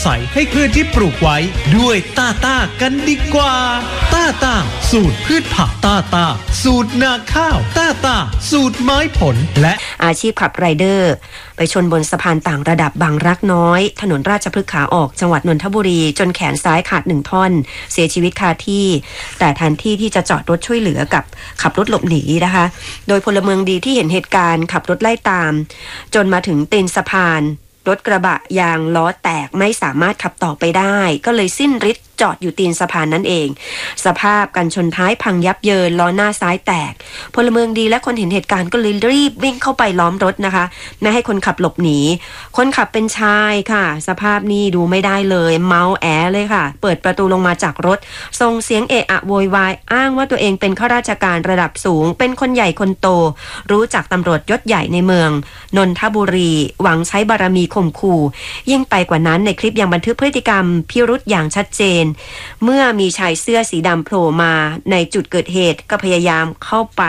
ใสให้พืชที่ปลูกไว้ด้วยต้ากันดีกว่าต้าสูตรพืชผักต้าสูตรนาข้าวต้าสูตรไม้ผลและอาชีพขับไรเดอร์ไปชนบนสะพานต่างระดับบางรักน้อยถนนราชพฤกษ์ขาออกจังหวัดนนทบุรีจนแขนซ้ายขาด1ท่อนเสียชีวิตคาที่แต่แทนที่จะจอดรถช่วยเหลือกับขับรถหลบหนีนะคะโดยพลเมืองดีที่เห็นเหตุการณ์ขับรถไล่ตามจนมาถึงตีนสะพานรถกระบะยางล้อแตกไม่สามารถขับต่อไปได้ก็เลยสิ้นฤทธิ์จอดอยู่ตีนสะพานนั่นเองสภาพกันชนท้ายพังยับเยินล้อหน้าซ้ายแตกพลเมืองดีและคนเห็นเหตุการณ์ก็เลยรีบวิ่งเข้าไปล้อมรถนะคะไม่ให้คนขับหลบหนีคนขับเป็นชายค่ะสภาพนี้ดูไม่ได้เลยเมาแอเลยค่ะเปิดประตูลงมาจากรถส่งเสียงเอะอะโวยวายอ้างว่าตัวเองเป็นข้าราชการระดับสูงเป็นคนใหญ่คนโตรู้จักตำรวจยศใหญ่ในเมืองนนทบุรีหวังใช้บารมีข่มขู่ยิ่งไปกว่านั้นในคลิปยังบันทึกพฤติกรรมพิรุธอย่างชัดเจนเมื่อมีชายเสื้อสีดำโผล่มาในจุดเกิดเหตุก็พยายามเข้าไป